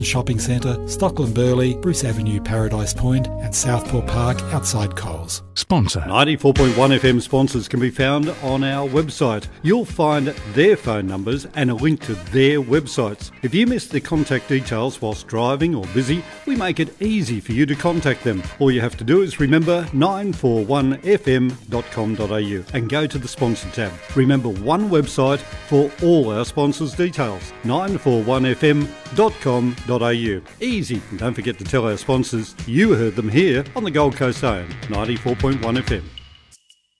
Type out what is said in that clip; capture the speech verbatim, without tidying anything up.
Shopping Centre, Stockland Burley, Bruce Avenue, Paradise Point and Southport Park outside Coles. Sponsor. ninety-four point one F M sponsors can be found on our website. You'll find their phone numbers and a link to their websites. If you miss the contact details whilst driving or busy, we make it easy for you to contact them. All you have to do is remember nine four one f m dot com dot a u and go to the Sponsor tab. Remember, one website for all our sponsors' details, nine four one f m dot com dot a u. Easy. And don't forget to tell our sponsors you heard them here on the Gold Coast Own, ninety-four point one F M.